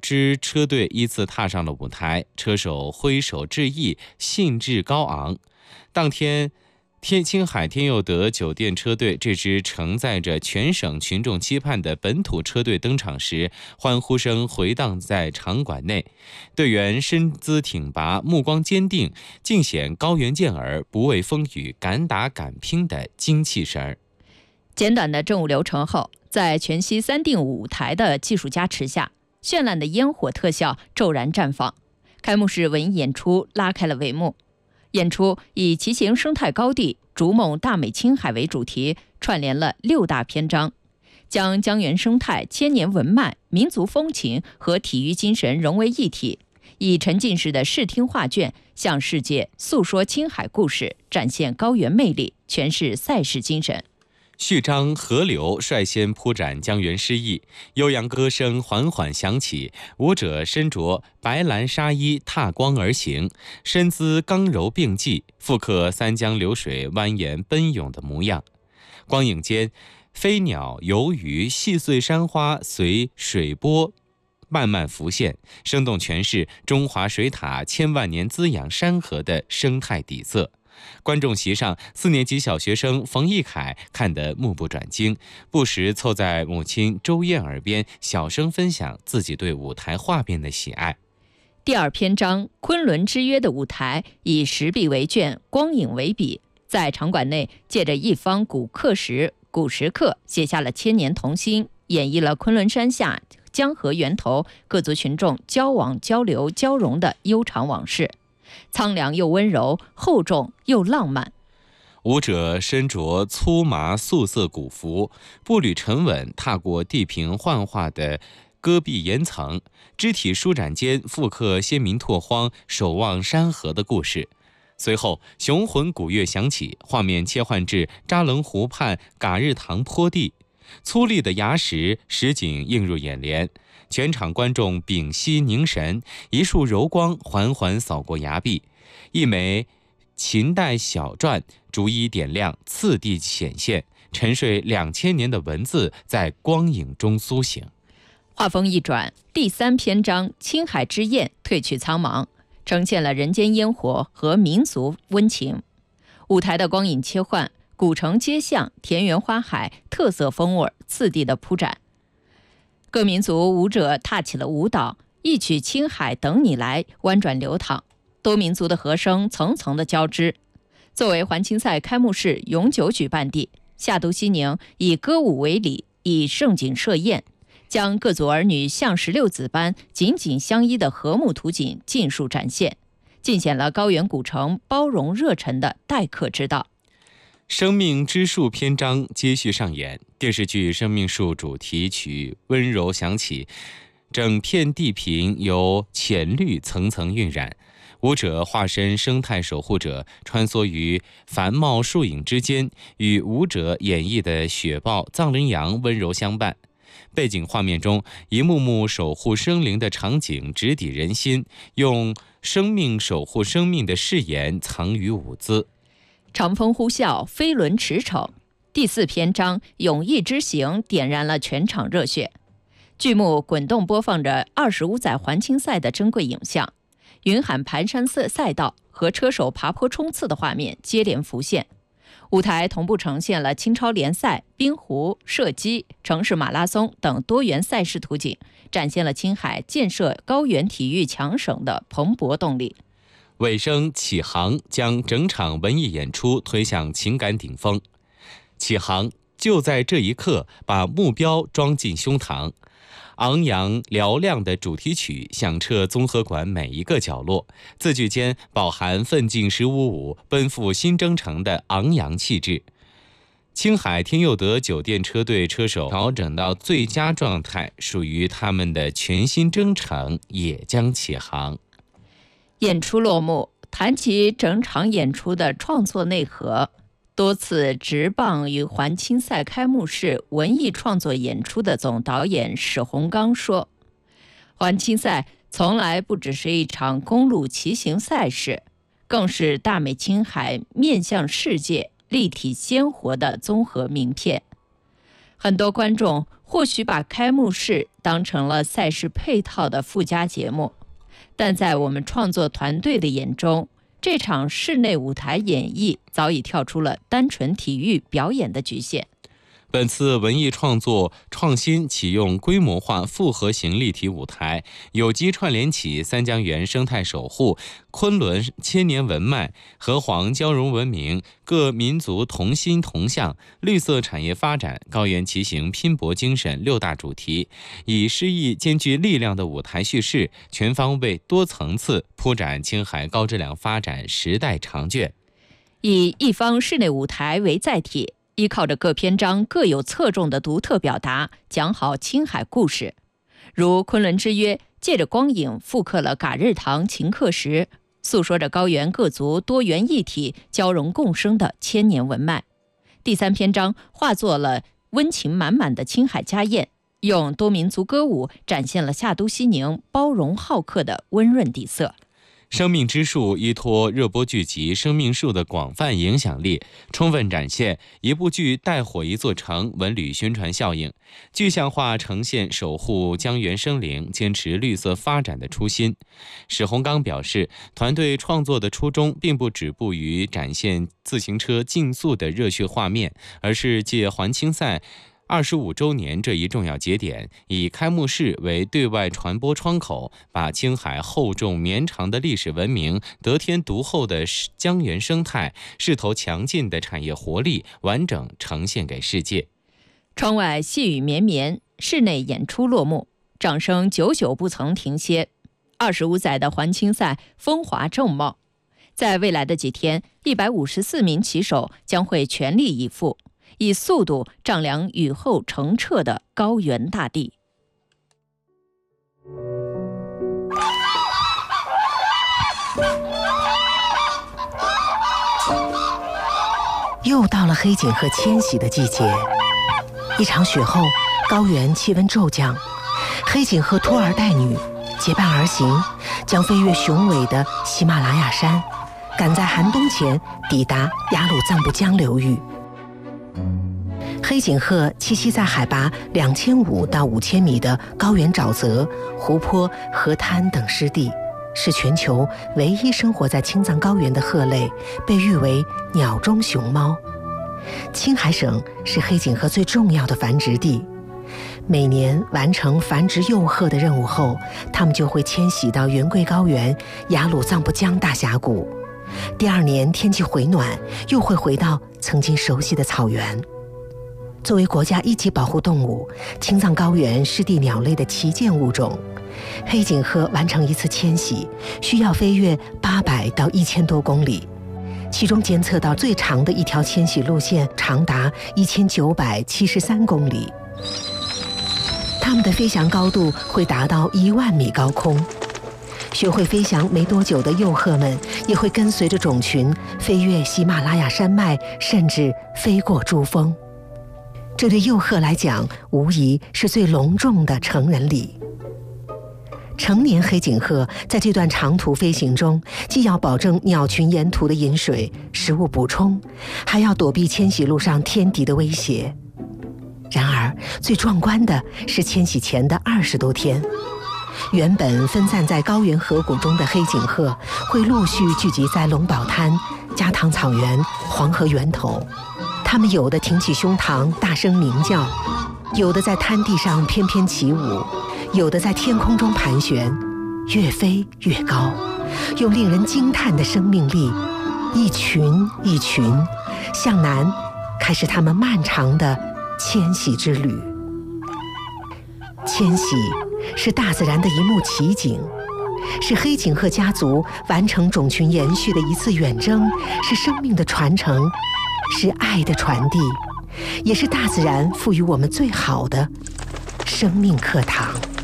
支车队依次踏上了舞台，车手挥手致意，兴致高昂。当天，青海天佑德酒店车队这支承载着全省群众期盼的本土车队登场时，欢呼声回荡在场馆内，队员身姿挺拔，目光坚定，尽显高原健儿不畏风雨、敢打敢拼的精气神儿。 简短的政务流程后，在全息3D舞台的技术加持下，绚烂的烟火特效骤然绽放，开幕式文艺演出拉开了帷幕。演出以骑行生态高地、逐梦大美青海为主题，串联了6大篇章，将江源生态、千年文脉、民族风情和体育精神融为一体，以沉浸式的视听画卷向世界诉说青海故事，展现高原魅力，诠释赛事精神。 序章河流率先铺展江源诗意，悠扬歌声缓缓响起，舞者身着白蓝纱衣踏光而行，身姿刚柔并济，复刻三江流水蜿蜒奔涌的模样。光影间，飞鸟游鱼、细碎山花随水波慢慢浮现，生动诠释中华水塔千万年滋养山河的生态底色。观众席上，4年级小学生冯一凯看得目不转睛，不时凑在母亲周燕耳边小声分享自己对舞台画面的喜爱。 第2篇章昆仑之约的舞台以石壁为卷，光影为笔，在场馆内借着一方古石刻写下了千年童心，演绎了昆仑山下江河源头各族群众交往交流交融的悠长往事，苍凉又温柔，厚重又浪漫。 舞者身着粗麻素色古服，步履沉稳，踏过地平幻化的戈壁岩层，肢体舒展间复刻先民拓荒、守望山河的故事。随后，雄浑鼓乐响起，画面切换至扎棱湖畔嘎日塘坡地，粗粝的崖石实景映入眼帘。全场观众屏息凝神，一束柔光缓缓扫过崖壁，一枚秦代小篆逐一点亮，次第显现，沉睡2000年的文字在光影中苏醒。 画风一转，第3篇章青海之焰褪去苍茫，呈现了人间烟火和民俗温情。舞台的光影切换，古城街巷、田园花海特色风味次第的铺展。各民族舞者踏起了舞蹈，一曲青海等你来弯转流淌，多民族的和声层层的交织。作为环青赛开幕式永久举办地，夏都西宁以歌舞为礼，以盛景设宴，将各族儿女像16子般紧紧相依的和睦图景尽数展现，尽显了高原古城包容热忱的待客之道。 生命之树篇章接续上演，电视剧《生命树》主题曲温柔响起，整片地平由浅绿层层晕染，舞者化身生态守护者，穿梭于繁茂树影之间，与舞者演绎的雪豹、藏羚羊温柔相伴。背景画面中，一幕幕守护生灵的场景直抵人心，用生命守护生命的誓言藏于舞姿。 长风呼啸，飞轮驰骋，第4篇章永逸之行点燃了全场热血。剧目滚动播放着25载环青赛的珍贵影像，云海盘山赛道和车手爬坡冲刺的画面接连浮现。舞台同步呈现了青超联赛、冰壶、射击、城市马拉松等多元赛事图景，展现了青海建设高原体育强省的蓬勃动力。 尾声启航将整场文艺演出推向情感顶峰。启航就在这一刻把目标装进胸膛，昂扬嘹亮的主题曲响彻综合馆每一个角落，字句间饱含奋进155奔赴新征程的昂扬气质。青海天佑德酒店车队车手调整到最佳状态，属于他们的全新征程也将起航。 演出落幕，谈起整场演出的创作内核，多次执棒于环青赛开幕式文艺创作演出的总导演史洪刚说，环青赛从来不只是一场公路骑行赛事，更是大美青海面向世界立体鲜活的综合名片。很多观众或许把开幕式当成了赛事配套的附加节目，但在我们创作团队的眼中，这场室内舞台演绎早已跳出了单纯体育表演的局限。 本次文艺创作创新启用规模化复合型立体舞台，有机串联起三江源生态守护、昆仑千年文脉、河湟交融文明各民族同心同向、绿色产业发展、高原骑行拼搏精神6大主题，以诗意兼具力量的舞台叙事，全方位多层次铺展青海高质量发展时代长卷。 以一方室内舞台为载体，依靠着各篇章各有侧重的独特表达，讲好青海故事。如《昆仑之约》借着光影复刻了嘎日塘秦刻石，诉说着高原各族多元一体、交融共生的千年文脉。第3篇章化作了温情满满的青海家宴，用多民族歌舞展现了夏都西宁包容好客的温润底色。 生命之树依托热播剧集《生命树》的广泛影响力，充分展现一部剧带火一座城文旅宣传效应，具象化呈现守护江源生灵、坚持绿色发展的初心。史洪刚表示，团队创作的初衷并不止步于展现自行车竞速的热血画面，而是借环青赛25周年这一重要节点，以开幕式为对外传播窗口，把青海厚重绵长的历史文明、得天独厚的江源生态、势头强劲的产业活力完整呈现给世界。 窗外细雨绵绵，室内演出落幕，掌声久久不曾停歇。25载的环青赛风华正茂，在未来的几天，154名骑手将会全力以赴，以速度丈量雨后澄澈的高原大地。 又到了黑颈鹤迁徙的季节，一场雪后，高原气温骤降，黑颈鹤拖儿带女结伴而行，将飞越雄伟的喜马拉雅山，赶在寒冬前抵达雅鲁藏布江流域。黑颈鹤栖息在海拔2500到5000米的高原沼泽、湖泊、河滩等湿地，是全球唯一生活在青藏高原的鹤类，被誉为鸟中熊猫。青海省是黑颈鹤最重要的繁殖地，每年完成繁殖幼鹤的任务后，它们就会迁徙到圆规高原雅鲁藏布江大峡谷。第2年天气回暖，又会回到曾经熟悉的草原。作为国家1级保护动物，青藏高原湿地鸟类的旗舰物种，黑颈鹤完成一次迁徙需要飞越800到1000多公里，其中监测到最长的一条迁徙路线长达1973公里。它们的飞翔高度会达到10000米高空。学会飞翔没多久的幼鹤们也会跟随着种群飞越喜马拉雅山脉，甚至飞过珠峰。这对幼鹤来讲，无疑是最隆重的成人礼。成年黑颈鹤在这段长途飞行中，既要保证鸟群沿途的饮水、食物补充，还要躲避迁徙路上天敌的威胁。然而，最壮观的是迁徙前的20多天，原本分散在高原河谷中的黑颈鹤会陆续聚集在龙宝滩、加唐草原、黄河源头。它们有的挺起胸膛大声鸣叫，有的在滩地上翩翩起舞，有的在天空中盘旋，越飞越高，用令人惊叹的生命力，一群一群向南开始他们漫长的迁徙之旅。迁徙是大自然的一幕奇景，是黑颈鹤家族完成种群延续的一次远征，是生命的传承，是爱的传递，也是大自然赋予我们最好的生命课堂。